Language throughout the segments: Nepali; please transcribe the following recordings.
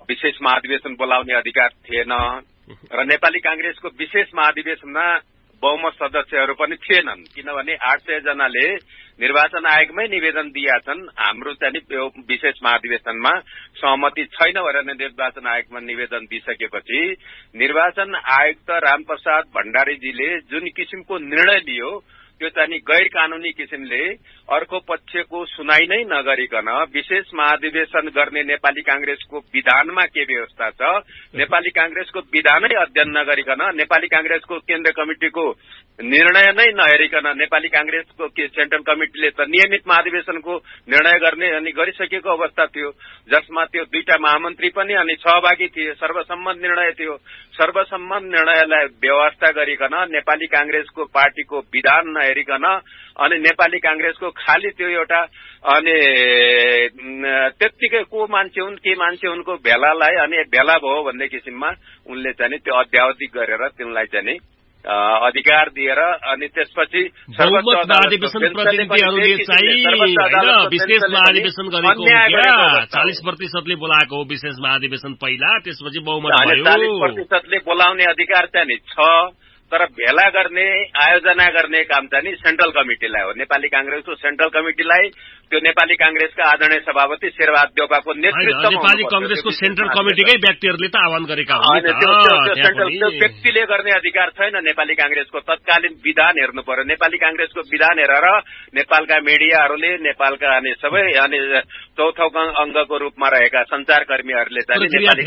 विशेष महाधिवेशन बोलाउने अधिकार थिएन र नेपाली कांग्रेसको विशेष महाधिवेशनमा बहुमत सदस्यहरू पनि थिएनन्, किनभने 800 जनाले निर्वाचन आयोगमै निवेदन दिएका छन्। हाम्रो चाहिँ विशेष महाधिवेशनमा सहमति छैन भनेर निर्वाचन आयोगमा निवेदन दिइसकेपछि निर्वाचन आयुक्त रामप्रसाद भण्डारीजीले जुन किसिमको निर्णय लियो त्यो चाहिँ गैर कानूनी किसिमले अर्को पक्षको सुनाई नै नगरिकन विशेष महाधिवेशन गर्ने नेपाली कांग्रेसको विधानमा के व्यवस्था छ, नेपाली कांग्रेसको विधानै अध्ययन नगरिकन नेपाली कांग्रेसको केन्द्रीय कमिटिको निर्णय नै नहेरिकन नेपाली कांग्रेसको सेन्ट्रल कमिटिले त नियमित महाधिवेशनको निर्णय गर्ने अनि गरिसकेको अवस्था थियो, जसमा त्यो 2टा महामन्त्री पनि अनि सहभागी थिए। सर्वसम्मत निर्णय थियो। सर्वसम्मत निर्णयलाई व्यवस्था गरिकन नेपाली कांग्रेसको पार्टीको विधान नहेरिकन अनि नेपाली कांग्रेसको खाली त्यो एउटा अनि त्यत्तिकै को मान्छे हुन् के मान्छे उनको भेलालाई अनि भेला भयो भन्ने किसिममा उनले चाहिँ त्यो अध्यावधिक गरेर तिनलाई चाहिँ अधिकार दिएर अनि त्यसपछि बहुमत महाधिवेशन प्रतिनिधिहरूले चाहिँ विशेष महाधिवेशन गरेको 40% बोलाएको हो विशेष महाधिवेशन पहिला, त्यसपछि बहुमत भयो। 40% बोलाउने अधिकार चाहिँ छ, तर भेला गर्ने आयोजना गर्ने काम चाहिँ सेन्ट्रल कमिटिलाई हो। नेपाली कांग्रेसको सेन्ट्रल कमिटिलाई त्यो नेपाली कांग्रेसका आदरणीय सभापति शेरबहादुर देउवाको नेतृत्वमा नेपाली कांग्रेसको सेन्ट्रल कमिटिकै व्यक्तिहरूले त आह्वान गरेका हुन्। त्यो व्यक्तिले गर्ने अधिकार छैन। नेपाली कांग्रेसको तत्कालीन विधान हेर्नु पर्यो। नेपाली कांग्रेसको विधान हेरेर नेपालका मिडियाहरूले नेपालका अनि सबै अनि चौथो अङ्गको रूपमा रहेका संचारकर्मीहरूले चाहिँ नेपाली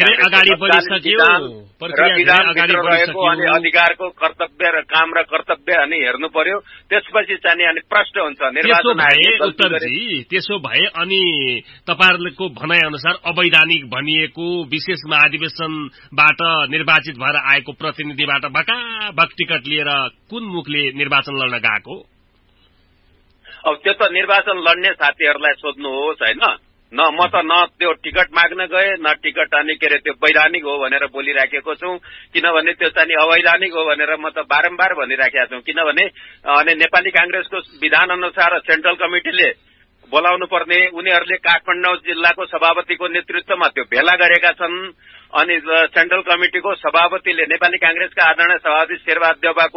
रहेको अनि अधिकारको कर्तव्य र काम र कर्तव्य अनि हेर्नु पर्यो। त्यसपछि चाहिँ अनि प्रश्न हुन्छ निर्वाचन आयोग। त्यसो भए अनि तपाईहरुको भनाइ अनुसार अवैधानिक भनिएको विशेष महाधिवेशनबाट निर्वाचित भएर आएको प्रतिनिधिबाट बकाबक टिकट लिएर कुन मुखले निर्वाचन लड्न गएको? अब त्यो त निर्वाचन लड्ने साथीहरूलाई सोध्नुहोस् हैन। म त न त्यो टिकट माग्न गए न टिकट अनि के अरे त्यो वैधानिक हो भनेर बोलिराखेको छु, किनभने त्यो चाहिँ अवैधानिक हो भनेर म त बारम्बार भनिराखेका छु। किनभने अनि नेपाली कांग्रेसको विधान अनुसार सेन्ट्रल कमिटिले बोलाउनु पर्ने, उनीहरूले काठमाडौँ जिल्लाको सभापतिको नेतृत्वमा त्यो भेला गरेका छन् अनि सेन्ट्रल कमिटिको सभापतिले नेपाली कांग्रेसका आदरणीय सभापति शेरबहादुर देउवाको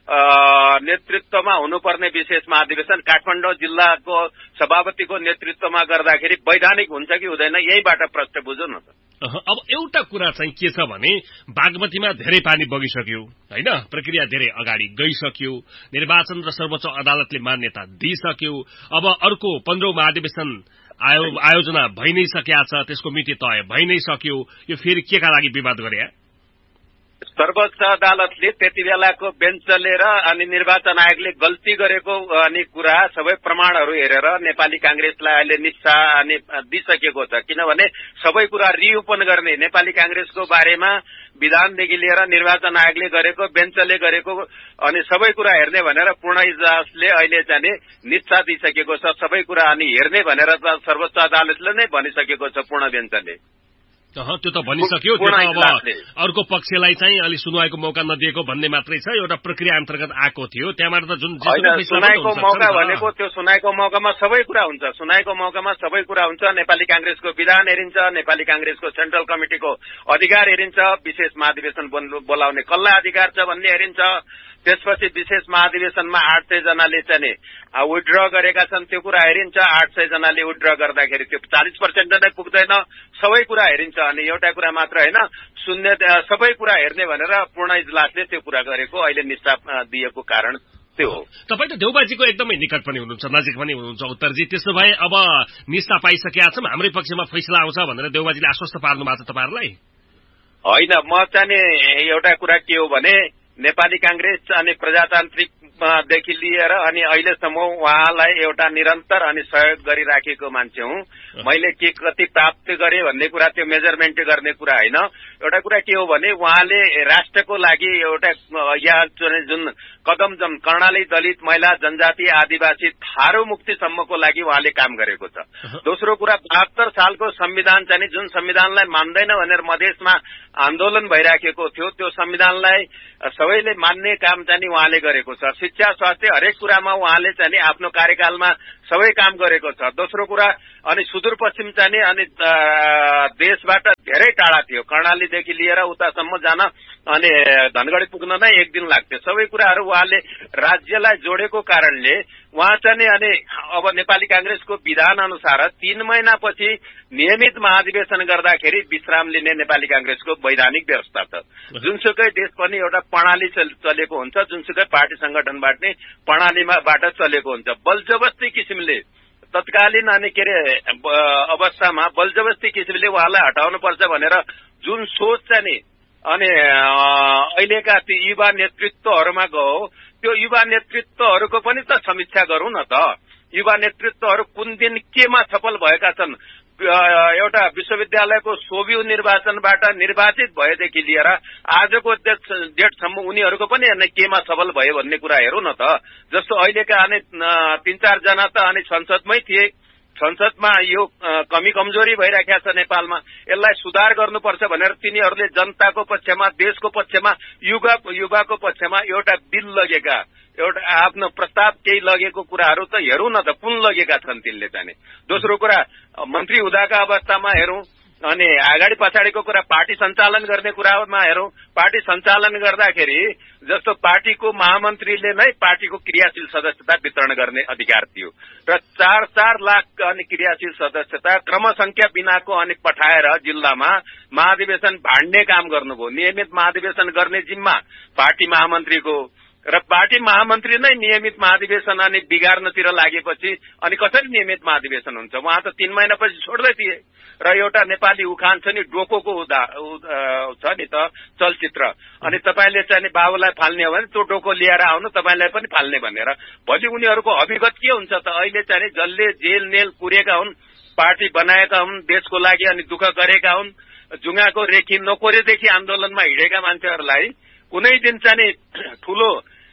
नेतृत्वमा हुनुपर्ने विशेष महाधिवेशन काठमाडौँ जिल्लाको सभापतिको नेतृत्वमा गर्दाखेरि वैधानिक हुन्छ कि हुँदैन, यहीबाट प्रश्न बुझ्नु न त। अब एउटा कुरा चाहिँ के छ भने बागमतीमा धेरै पानी बगिसक्यो हैन, प्रक्रिया धेरै अगाडि गइसक्यो, निर्वाचन र सर्वोच्च अदालतले मान्यता दिइसक्यो। अब अर्को 15औं महाधिवेशन आयोजना भइ नै सकेको छ, त्यसको मिति तय भइ नै सक्यो। यो फेरि केका लागि विवाद गरे? सर्वोच्च अदालतले त्यति बेलाको बेन्चले र अनि निर्वाचन आयोगले गल्ती गरेको अनि कुरा सबै प्रमाणहरू हेरेर नेपाली कांग्रेसलाई अहिले निस्सा अनि दिइसकेको छ। किनभने सबै कुरा रिओपन गर्ने नेपाली कांग्रेसको बारेमा विधानदेखि लिएर निर्वाचन आयोगले गरेको बेन्चले गरेको अनि सबै कुरा हेर्ने भनेर पूर्ण इजलासले अहिले चाहिँ निस्सा दिइसकेको छ। सबै कुरा अनि हेर्ने भनेर सर्वोच्च अदालतले नै भनिसकेको छ पूर्ण बेन्चले। त्यो त भनिसक्यो। अब अर्को पक्षलाई चाहिँ अलि सुनवाईको मौका नदिएको भन्ने मात्रै छ, एउटा प्रक्रिया अन्तर्गत आएको थियो। त्यहाँबाट त जुन सुनाईको मौका भनेको त्यो सुनाईको मौकामा सबै कुरा हुन्छ। सुनाईको मौकामा सबै कुरा हुन्छ। नेपाली कांग्रेसको विधान हेरिन्छ, नेपाली कांग्रेसको सेन्ट्रल कमिटिको अधिकार हेरिन्छ, विशेष महाधिवेशन बोलाउने कसलाई अधिकार छ भन्ने हेरिन्छ। त्यसपछि विशेष महाधिवेशनमा 800 जनाले चाहिँ विथड्र गरेका छन्, त्यो कुरा हेरिन्छ। 800 जनाले विथड्र गर्दाखेरि त्यो 40% नै पुग्दैन, सबै कुरा हेरिन्छ। अनि एउटा कुरा मात्र हैन, शून्य सबै कुरा हेर्ने भनेर पूर्ण इजलासले त्यो कुरा गरेको अहिले निस्सा दिएको कारण त्यो हो। तपाई त देउबाजीको एकदमै निकट पनि हुनुहुन्छ, नजिक पनि हुनुहुन्छ उत्तरजी। त्यसो भए अब निस्सा पाइसकेका छौं, हाम्रै पक्षमा फैसला आउँछ भनेर देउबाजीले आश्वस्त पार्नु भएको छ तपाईहरुलाई? होइन, म चाहिँ एउटा कुरा के हो भने नेपाली कांग्रेस अनि प्रजातान्त्रिक देखि लिएर अनि अहिलेसम्म उहाँलाई एउटा निरन्तर अनि सहयोग गरिराखेको मान्छे हुँ। मैले के कति प्राप्त गरे भन्ने कुरा त्यो मेजरमेन्ट गर्ने कुरा होइन। एउटा कुरा के हो भने उहाँले राष्ट्रको लागि एउटा यहाँ जुन कदम कर्णाली दलित महिला जनजाति आदिवासी थारू मुक्तिसम्मको लागि उहाँले काम गरेको छ। दोस्रो कुरा 72 सालको संविधान चाहिँ जुन संविधानलाई मान्दैन भनेर मधेसमा आन्दोलन भइराखेको थियो, त्यो संविधानलाई सबैले मान्ने काम चाहिँ उहाँले गरेको छ। शिक्षा स्वास्थ्य हरेक कुरामा उहाँले चाहिँ आफ्नो कार्यकालमा सबै काम गरेको छ। दोस्रो कुरा अनि सुदूरपश्चिम चाहिँ अनि देशबाट धेरै टाढा थियो, कर्णालीदेखि लिएर उतासम्म जान अनि धनगढी पुग्न नै एक दिन लाग्थ्यो। सबै कुराहरू उहाँले राज्यलाई जोडेको कारणले उहाँ चाहिँ अनि अब नेपाली कांग्रेसको विधान अनुसार 3 महिनापछि नियमित महाधिवेशन गर्दाखेरि विश्राम लिने नेपाली कांग्रेसको वैधानिक व्यवस्था छ। जुनसुकै देश पनि एउटा प्रणाली चलेको हुन्छ, जुनसुकै पार्टी संगठनबाट नै प्रणालीबाट चलेको हुन्छ। बलजबस्ती किसिमले तत्कालीन अनि के अरे अवस्थामा बलजबस्ती किसिमले उहाँलाई हटाउनुपर्छ भनेर जुन सोच चाहिँ नि अनि अहिलेका ती युवा नेतृत्वहरूमा गयो, त्यो युवा नेतृत्वहरूको पनि त समीक्षा गरौं न त। युवा नेतृत्वहरू कुन दिन केमा सफल भएका छन्? एउटा विश्वविद्यालयको सोभियु निर्वाचनबाट निर्वाचित भएदेखि लिएर आजको डेटसम्म उनीहरूको पनि केमा सफल भयो भन्ने कुरा हेरौं न त। जस्तो अहिलेका अनि 3-4 जना त अनि संसदमै थिए, संसदमा यो कमी कमजोरी भइराखेको छ नेपालमा, यसलाई सुधार गर्नुपर्छ भनेर तिनीहरूले जनताको पक्षमा, देशको पक्षमा, युवाको पक्षमा एउटा बिल लगेका, एउटा आफ्नो प्रस्ताव केही लगेको कुराहरू त हेरौं न त, कुन लगेका छन् तिनले चाहिँ। दोस्रो कुरा मन्त्री हुँदाका अवस्थामा हेरौं अनि अगाडि पछाडिको कुरा पार्टी सञ्चालन गर्ने कुरामा हेरौं। पार्टी सञ्चालन गर्दाखेरि जस्तो पार्टीको महामन्त्रीले नै पार्टीको क्रियाशील सदस्यता वितरण गर्ने अधिकार थियो र 4-4 लाख अनि क्रियाशील सदस्यता क्रमसंख्या बिनाको अनि पठाएर जिल्लामा महाधिवेशन भाड्ने काम गर्नुभयो। नियमित महाधिवेशन गर्ने जिम्मा पार्टी महामन्त्रीको र पार्टी महामन्त्री नै नियमित महाधिवेशन अनि बिगार्नतिर लागेपछि अनि कसरी नियमित महाधिवेशन हुन्छ? उहाँ त 3 महिनापछि छोड्दै थिए। र एउटा नेपाली उखान छ नि, डोकोको छ नि त चलचित्र, अनि तपाईले चाहिँ बाबुलाई फाल्ने हो भने त्यो डोको लिएर आउनु, तपाईलाई पनि फाल्ने भनेर। भोलि उनीहरूको अभिगत के हुन्छ त? अहिले चाहिँ जसले जेल नेल पुरेका हुन्, पार्टी बनाएका हुन्, देशको लागि अनि दुःख गरेका हुन्, जुङ्गाको रेखी नोकोरेदेखि आन्दोलनमा हिँडेका मान्छेहरूलाई कुनै दिन चाहिँ ठूलो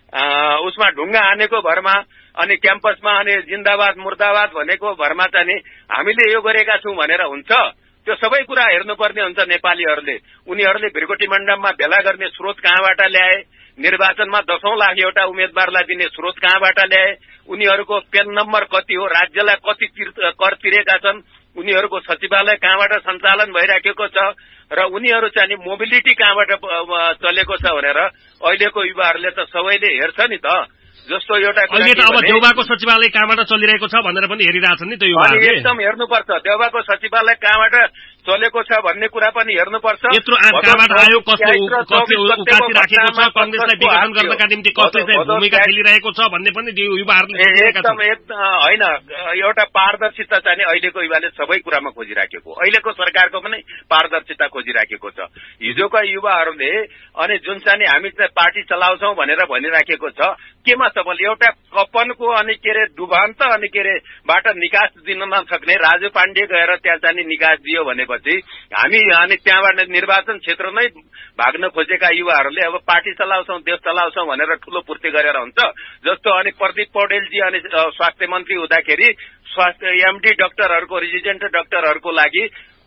उसमा ढुङ्गा हानेको भरमा अनि क्याम्पसमा अनि जिन्दाबाद मुर्दाबाद भनेको भरमा चाहिँ हामीले यो गरेका छौं भनेर हुन्छ? त्यो सबै कुरा हेर्नुपर्ने हुन्छ नेपालीहरूले। उनीहरूले भिरकोटी मण्डपमा भेला गर्ने स्रोत कहाँबाट ल्याए? निर्वाचनमा 10औं लाख एउटा उम्मेदवारलाई दिने स्रोत कहाँबाट ल्याए? उनीहरूको पेन नम्बर कति हो? राज्यलाई कति कर तिरेका छन्? उनीहरूको सचिवालय कहाँबाट सञ्चालन भइराखेको छ? र उनीहरू चाहिँ मोबिलिटी कहाँबाट चलेको छ भनेर अहिलेको युवाहरूले त सबैले हेर्छ नि त। जस्तो एउटा अहिले त अब देउबाको सचिवालय कहाँबाट चलिरहेको छ भनेर पनि हेरिरहेछन् नि त युवाहरूले। एकदम हेर्नुपर्छ, देउबाको सचिवालय कहाँबाट चलेको छ भन्ने कुरा पनि हेर्नुपर्छ। यत्रो कहाँबाट आयो, कसले उकासी राखेको छ, कांग्रेसलाई विघटन गर्नका निम्ति कसले चाहिँ भूमिका खेलिरहेको छ भन्ने पनि युवाहरूले एकदम होइन। एउटा पारदर्शिता चाहिँ अहिलेको युवाले सबै कुरामा खोजिराखेको, अहिलेको सरकारको पनि पारदर्शिता खोजिराखेको छ। हिजोका युवाहरूले अनि जुन चाहिँ हामी पार्टी चलाउँछौं भनेर भनिराखेको छ, केमा सफल? एउटा कपनको अनि के अरे डुबान्त अनि के अरे बाट निकास दिन नसक्ने राजु पाण्डे गएर त्यहाँ चाहिँ निकास दियो भनेपछि हामी अनि त्यहाँबाट निर्वाचन क्षेत्र नै भाग्न खोजेका युवाहरूले अब पार्टी चलाउँछौं, देश चलाउँछौं भनेर ठूलो पूर्ति गरेर हुन्छ। जस्तो अनि प्रदीप पौडेलजी अनि स्वास्थ्य मन्त्री हुँदाखेरि स्वास्थ्य एमडी डाक्टरहरूको, रेजिडेन्ट डाक्टरहरूको लागि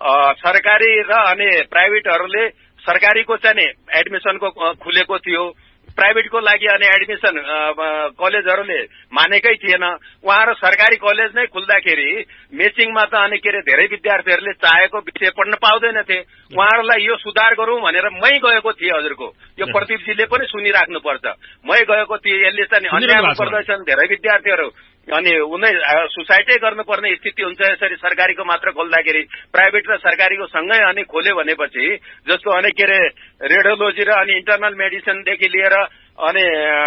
सरकारी र अनि प्राइभेटहरूले सरकारीको चाहिँ एडमिसनको खुलेको थियो, प्राइभेटको लागि अनि एडमिसन कलेजहरूले मानेकै थिएन। उहाँहरू सरकारी कलेज नै खुल्दाखेरि मेचिङमा त अनि के अरे धेरै विद्यार्थीहरूले चाहेको विषय पढ्न पाउँदैनथे। उहाँहरूलाई यो सुधार गरौं भनेर मै गएको थिएँ हजुरको, यो प्रदीपजीले पनि सुनिराख्नुपर्छ। मै गएको थिएँ, यसले चाहिँ अन्याय गर्दैछन् धेरै विद्यार्थीहरू अनि उनी सुसाइडै गर्नुपर्ने स्थिति हुन्छ यसरी सरकारीको मात्र खोल्दाखेरि। प्राइभेट र सरकारीको सँगै अनि खोल्यो भनेपछि जस्तो अनि के अरे रेडियोलोजी र अनि इन्टरनल मेडिसिनदेखि लिएर अनि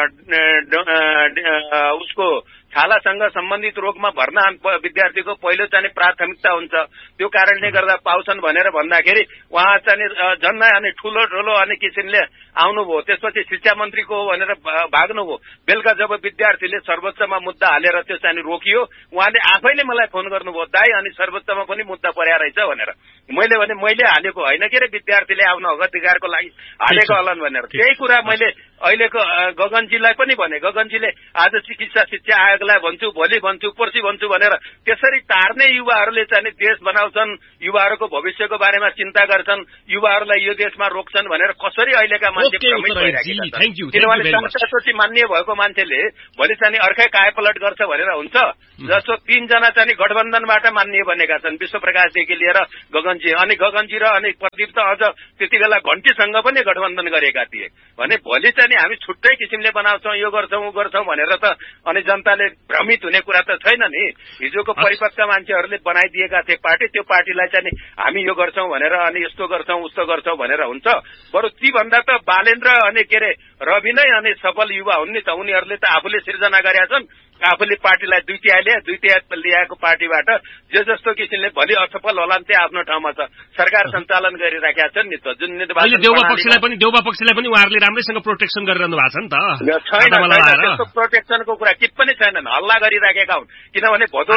उसको छालासँग सम्बन्धित रोगमा भर्ना विद्यार्थीको पहिलो चाहिँ प्राथमिकता हुन्छ। त्यो कारणले गर्दा पाउँछन् भनेर भन्दाखेरि उहाँ चाहिँ झन् अनि ठूलो ठूलो अनि किसिमले आउनुभयो। त्यसपछि शिक्षा मन्त्रीको हो भनेर भाग्नुभयो। बेलुका जब विद्यार्थीले सर्वोच्चमा मुद्दा हालेर त्यो चाहिँ रोकियो, उहाँले आफैले मलाई फोन गर्नुभयो, दाइ अनि सर्वोच्चमा पनि मुद्दा पर्या रहेछ भनेर। मैले भने मैले हालेको होइन के अरे, विद्यार्थीले आफ्नो हक अधिकारको लागि हालेको होलान् भनेर। त्यही कुरा मैले अहिलेको गगनजीलाई पनि भने। गगनजीले आज चिकित्सा शिक्षा आयोग अग्ला भन्छु, भोलि भन्छु, पर्सि भन्छु भनेर त्यसरी टार्ने युवाहरूले चाहिँ देश बनाउँछन्, युवाहरूको भविष्यको बारेमा चिन्ता गर्छन्, युवाहरूलाई यो देशमा रोक्छन् भनेर कसरी अहिलेका मान्छे भ्रमित भइरहेका छन्। किनभने संस्कृति मान्य भएको मान्छेले भोलि चाहिँ अर्कै कायापलट गर्छ भनेर हुन्छ। जस्तो 3 जना चाहिँ गठबन्धनबाट मान्य बनेका छन्, विश्वप्रकाशदेखि लिएर गगनजी, अनि गगनजी र अनि प्रदीप त अझ त्यति बेला घन्टीसँग पनि गठबन्धन गरेका थिए भने भोलि चाहिँ हामी छुट्टै किसिमले बनाउँछौँ, यो गर्छौँ ऊ गर्छौँ भनेर त अनि जनताले भ्रमित हुने कुरा त छैन नि। हिजोको परिपक्व मान्छेहरूले बनाइदिएका थिए पार्टी, त्यो पार्टीलाई चाहिँ हामी यो गर्छौँ भनेर अनि यस्तो गर्छौँ उस्तो गर्छौँ भनेर हुन्छ। बरु ती भन्दा त बालेन्द्र अनि के अरे रवि नै अनि सफल युवा हुन् नि त। उनीहरूले त आफूले सिर्जना गरेका छन्, आफूले पार्टीलाई दुई तिहाई ल्याएको पार्टीबाट जे जस्तो किसिमले भोलि असफल होलान् त्यो आफ्नो ठाउँमा छ, सरकार सञ्चालन गरिराखेका छन् नि त। जुन देउबा पक्षलाई पनि उहाँहरूले राम्रैसँग प्रोटेक्सन गरिरहनु भएको छ नि त। छैन त्यस्तो प्रोटेक्सनको कुरा के पनि छैनन्, हल्ला गरिराखेका हुन्। किनभने भदौ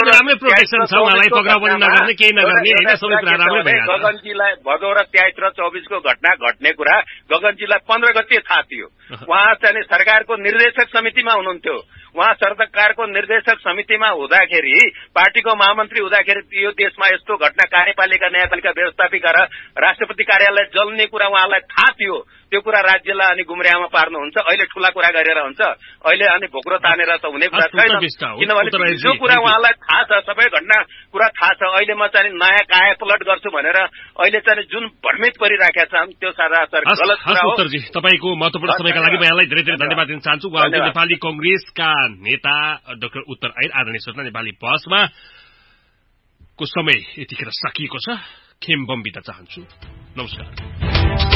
गगनजीलाई भदौ र 23 र 24 को घटना घट्ने कुरा गगनजीलाई 15 गते थाहा थियो। उहाँ चाहिँ सरकारको निर्देशक समितिमा हुनुहुन्थ्यो। उहाँ सरकारको निर्देशक समितिमा हुँदाखेरि, पार्टीको महामन्त्री हुँदाखेरि यो देशमा यस्तो घटना कार्यपालिका न्यायपालिका व्यवस्थापिका र राष्ट्रपति कार्यालय जल्ने कुरा उहाँलाई थाहा थियो। त्यो कुरा राज्यलाई अनि गुमराहमा पार्नुहुन्छ। अहिले ठूला कुरा गरेर हुन्छ, अहिले अनि भोक्रो तानेर त हुने कुरा छैन। किनभने जो कुरा उहाँलाई थाहा छ, सबै घटना कुरा थाहा छ। अहिले म चाहिँ नयाँ कायापलट गर्छु भनेर अहिले चाहिँ जुन भ्रमित परिराखेका छन् त्यो सरासर गलत कुरा हो। उत्तरजी, तपाईँको महत्त्वपूर्ण समयका लागि म यहाँलाई धेरै धेरै धन्यवाद दिन चाहन्छु। नेपाली कंग्रेसका नेता डाक्टर उत्तर ऐर आदरणीय श्रोता, नेपाली बहसमा को समय यतिखेर सकिएको छ। खेम बम बिदा चाहन्छु। नमस्कार।